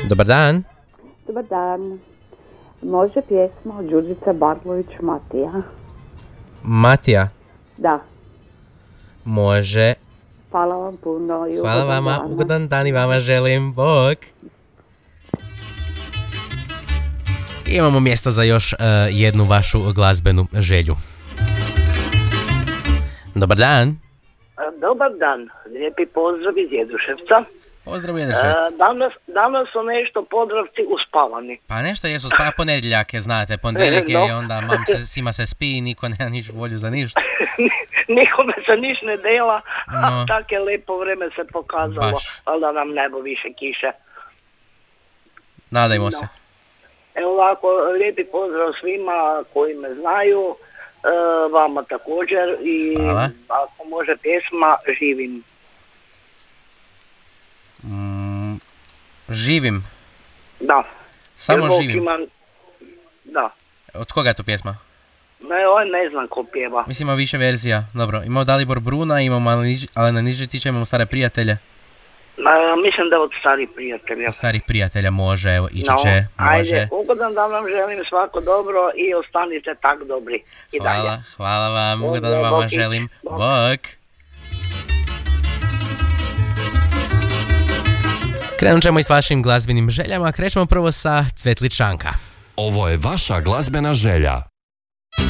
Dobar dan. Dobar dan. Može pjesma od Đurđice Bartlović Matija? Matija. Da. Može. Hvala vam puno i Hvala vama, ugodan dan i vama želim. Bok. Imamo mjesta za još jednu vašu glazbenu želju. Dobar dan. Dobar dan, lijepi pozdrav iz Jeduševca. Pozdrav Jeduševac. Danas su nešto Podravci uspavani. Pa nešto jesu ponedjeljak je, znate, ponedjeljak je i onda svima se spi i niko nema niš volju za ništa. Nikome se niš ne dela, a No. tako je lepo vreme se pokazalo, ali da nam ne bo više kiše. Nadajmo se. Evo ovako, lijepi pozdrav svima koji me znaju, vama također i Hvala. ako može pjesma Živim. Živim. Da. Samo Jer Bog živim. Da. Od koga je to pjesma? Ne znam ko pjeva. Mislim, ima više verzija. Dobro, imamo Dalibor Bruna, imamo Alena Nižetića, imamo Stare prijatelje. Mislim da od starih prijatelja. Starih prijatelja može, evo, ići će, može. Ajde, ugodan dan vam želim svako dobro i ostanite tak dobri. I dalje. Hvala vam, ugodan Bok, vama bok. želim. Bok. Bok. Krenut ćemo i s vašim glazbenim željama, krećemo prvo sa Cvetličanka. Ovo je vaša glazbena želja.